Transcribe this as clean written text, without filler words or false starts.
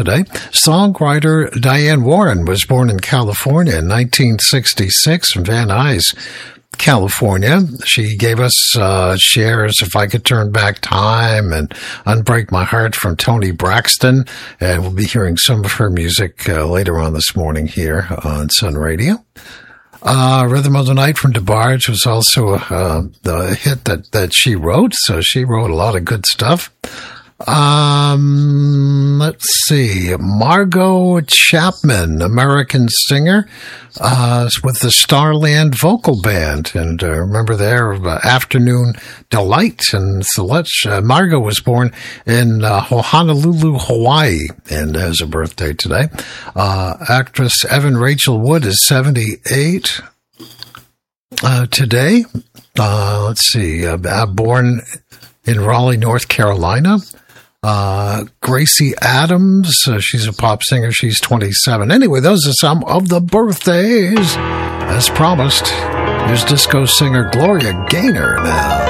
today. Songwriter Diane Warren was born in California in 1966 from Van Nuys, California. She gave us shares If I Could Turn Back Time and Unbreak My Heart from Toni Braxton. And we'll be hearing some of her music later on this morning here on Sun Radio. Rhythm of the Night from DeBarge was also the hit that she wrote. So she wrote a lot of good stuff. Let's see. Margot Chapman, American singer, with the Starland Vocal Band. And remember there, Afternoon Delight. And Margot was born in Honolulu, Hawaii, and has a birthday today. Actress Evan Rachel Wood is 78 today. Let's see. Born in Raleigh, North Carolina. Gracie Adams, she's a pop singer. She's 27. Anyway, those are some of the birthdays. As promised, here's disco singer Gloria Gaynor now.